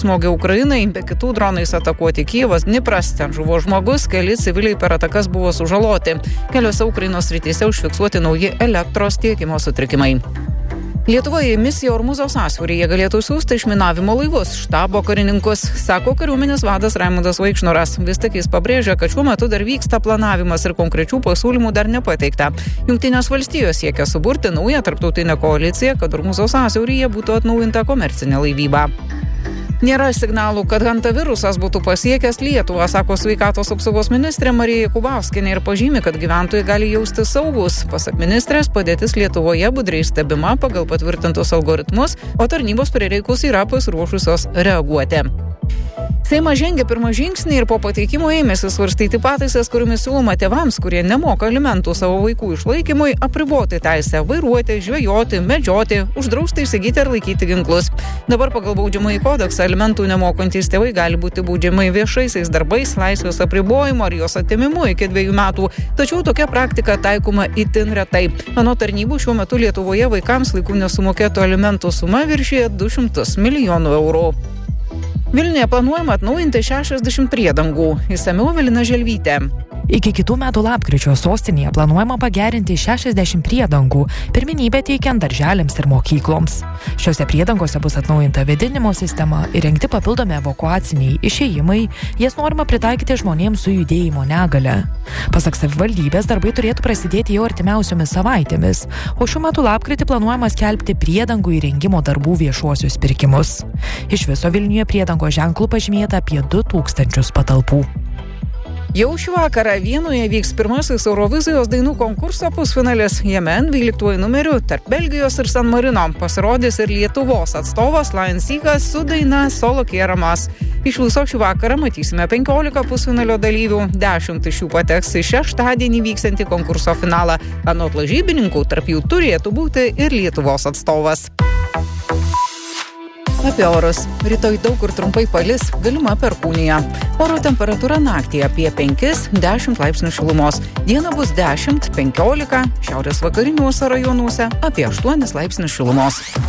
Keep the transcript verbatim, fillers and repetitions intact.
Smogė Ukrainai, be kitų dronais atakuoti Kijevas, Dnipras, ten žuvo žmogus, keli civiliai per atakas buvo sužaloti. Keliose Ukrainos srityse užfiksuoti nauji elektros tiekimo sutrikimai. Lietuvoje į misiją Ormuzo sąsiauryje galėtų siųsti išminavimo laivus, štabo karininkus, sako kariuomenės vadas Raimundas Vaikšnoras. Vis tik jis pabrėžia, kad šiuo metu dar vyksta planavimas ir konkrečių pasiūlymų dar nepateikta. Jungtinės valstijos siekia suburti naują tarptautinę koaliciją, kad Ormuzo sąsiauryje būtų atnaujinta komercinė laivyba. Nėra signalų, kad hantavirusas būtų pasiekęs Lietuvą, sako sveikatos apsaugos ministrė Marija Jakubauskienė ir pažymi, kad gyventojai gali jaustis saugus. Pasak ministrės, padėtis Lietuvoje budriai stebima pagal patvirtintus algoritmus, o tarnybos prireikus yra pasiruošusios reaguoti. Seimas žengė pirmą žingsnį ir po pateikimo ėmėsi svarstyti pataisas, kuriomis siūloma tėvams, kurie nemoka alimentų savo vaikų išlaikymui, apriboti teisę vairuoti, žvejoti, medžioti, uždrausti įsigyti ar laikyti ginklus. Dabar pagal baudžiamąjį kodeksą alimentų nemokantys tėvai gali būti baudžiamai viešaisiais darbais, laisvės apribojimu ar jos atėmimu iki dviejų metų. Tačiau tokia praktika taikoma itin retai. Anot tarnybų šiuo metu Lietuvoje vaikams laiku nesumokėtų alimentų suma viršija du šimtus milijonų eurų. Vilniuje planuojama atnaujinti šešiasdešimt priedangų. Išsamiau Evelina Želvytė. Iki kitų metų lapkričio sostinėje planuojama pagerinti šešiasdešimt priedangų, pirmenybę teikiant darželiams ir mokykloms. Šiuose priedangose bus atnaujinta vėdinimo sistema, įrengti papildomi evakuaciniai išėjimai, jas norima pritaikyti žmonėms su judėjimo negale. Pasak savivaldybės, darbai turėtų prasidėti jau artimiausiomis savaitėmis, o šiuo metu lapkritį planuojama skelbti priedangų įrengimo darbų viešuosius pirkimus. Iš viso Vilniuje priedangos ženklų pažymėta apie du tūkstančius patalpų. Jau šį vakarą Vienoje vyks pirmasis Eurovizijos dainų konkurso pusfinalis. Jame dvyliktuoju numeriu tarp Belgijos ir San Marino pasirodys ir Lietuvos atstovas Lion Seekas su daina Solo Kieramas. Iš viso šį vakarą matysime penkiolika pusfinalio dalyvių, dešimt iš jų pateks į šeštadienį vyksiantį konkurso finalą. Anot lažybininkų, tarp jų turėtų būti ir Lietuvos atstovas. Apie orus. Rytoj daug kur trumpai palis, galima perkūnija. Oro temperatūra naktį apie penkis dešimt laipsnių šilumos. Dieną bus dešimt penkiolika, šiaurės vakariniuose rajonuose apie aštuonis laipsnius šilumos.